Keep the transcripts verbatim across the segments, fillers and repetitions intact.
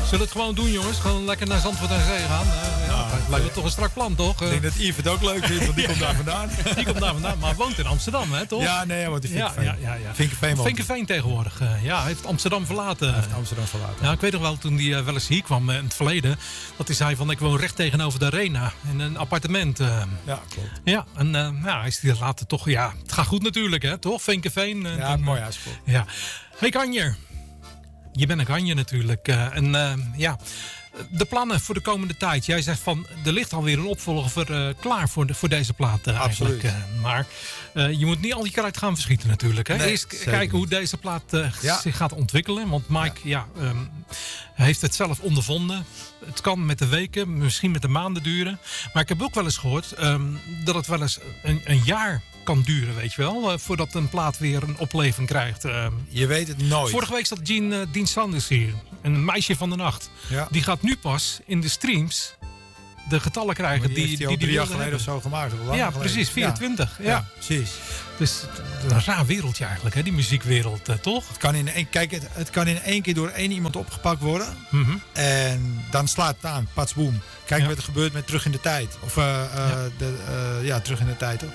Zullen we het gewoon doen, jongens? Gewoon lekker naar Zandvoort aan Zee gaan? Uh, ja, Nou, lijkt me toch een strak plan, toch? Ik denk dat Yves het ook leuk vindt, want die komt daar vandaan. Die komt daar vandaan, maar woont in Amsterdam, hè, toch? Ja, nee, want die Vinkenveen. Ja, ja, ja, ja. Vinkenveen woont. Vinkenveen tegenwoordig. Uh, ja, hij heeft Amsterdam verlaten. Hij heeft Amsterdam verlaten. Ja, ik weet nog wel, toen hij uh, wel eens hier kwam uh, in het verleden, dat hij zei van, ik woon recht tegenover de Arena. In een appartement. Uh, Ja, klopt. ja, en uh, ja, hij is hier later toch, ja, het gaat goed natuurlijk, hè, toch? Vinkenveen. Uh, Ja, dan, mooi huissport. Ja. Hey Kanje, je bent een Kanje natuurlijk. Uh, en uh, ja, de plannen voor de komende tijd. Jij zegt van, er ligt alweer een opvolger uh, klaar voor, de, voor deze plaat. Uh, Absoluut. Uh, maar uh, je moet niet al je kruid gaan verschieten natuurlijk. Hè? Nee, Eerst zeker kijken niet. hoe deze plaat uh, Ja. zich gaat ontwikkelen. Want Mike ja. Ja, um, heeft het zelf ondervonden. Het kan met de weken, misschien met de maanden duren. Maar ik heb ook wel eens gehoord um, dat het wel eens een, een jaar kan duren, weet je wel. Uh, voordat een plaat weer een opleving krijgt. Uh, Je weet het nooit. vorige week zat Jean, uh, Dean Sanders hier. Een meisje van de nacht. Ja. Die gaat nu pas in de streams de getallen krijgen Maar die, die heeft die, hij die, al die drie jaar wilde geleden of hebben. zo gemaakt. Of langer Ja, geleden. precies. vierentwintig. Ja. Ja. Ja. Ja, precies. Dus het is een raar wereldje eigenlijk, hè, die muziekwereld, uh, toch? Het kan in één, kijk, het, het kan in één keer door één iemand opgepakt worden. Mm-hmm. En dan slaat het aan. Pats, boem. Kijk Ja. wat er gebeurt met Terug in de Tijd. Of uh, uh, Ja. de, uh, ja, Terug in de Tijd. Hoor.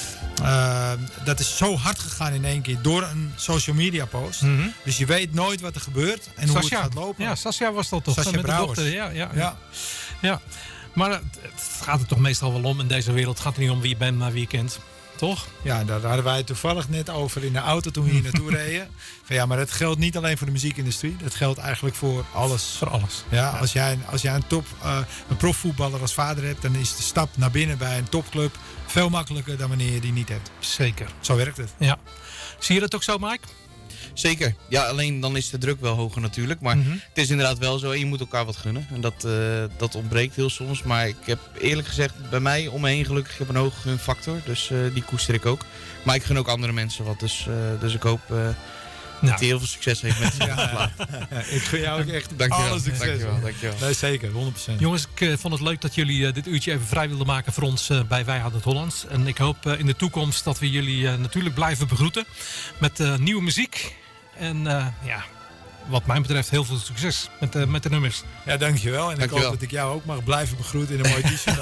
Uh, dat is zo hard gegaan in één keer door een social media post. Mm-hmm. Dus je weet nooit wat er gebeurt en hoe het gaat lopen. Ja, Sascha was dat toch? Sascha met de Brouwers. dochter. Ja, ja, ja. Ja. ja. Maar uh, het gaat er toch meestal wel om in deze wereld. Het gaat er niet om wie je bent, maar wie je kent. Toch? Ja, daar hadden wij het toevallig net over in de auto toen we hier naartoe reden. Van ja, maar dat geldt niet alleen voor de muziekindustrie. Dat geldt eigenlijk voor alles. Voor alles. Ja, als jij, als jij een, top, uh, een profvoetballer als vader hebt, dan is de stap naar binnen bij een topclub veel makkelijker dan wanneer je die niet hebt. Zeker. Zo werkt het. Ja. Zie je dat ook zo, Mike? Zeker. Ja, alleen dan is de druk wel hoger natuurlijk. Maar Mm-hmm. het is inderdaad wel zo. En je moet elkaar wat gunnen. En dat, uh, dat ontbreekt heel soms. Maar ik heb eerlijk gezegd bij mij om me heen gelukkig. Ik heb een hoge gunfactor. Dus uh, die koester ik ook. Maar ik gun ook andere mensen wat. Dus, uh, dus ik hoop uh, Nou. dat hij heel veel succes heeft met zijn Ja. plaat. Ja, ik gun jou ook echt Dankjewel. alle succes. Dankjewel. Dankjewel. Nee, zeker. honderd procent. Jongens, ik uh, vond het leuk dat jullie uh, dit uurtje even vrij wilden maken voor ons uh, bij Wij Hadden het Hollands. En ik hoop uh, in de toekomst dat we jullie uh, natuurlijk blijven begroeten met uh, nieuwe muziek. En uh, ja, wat mij betreft heel veel succes met, uh, met de nummers. Ja, dankjewel. En Dankjewel. ik hoop dat ik jou ook mag blijven begroeten in een mooi t-shirt.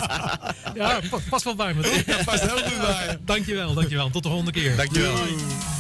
Ja, past pas wel bij me, toch? Dat past heel goed bij je. Dankjewel, dankjewel. Tot de volgende keer. Dankjewel. Doei.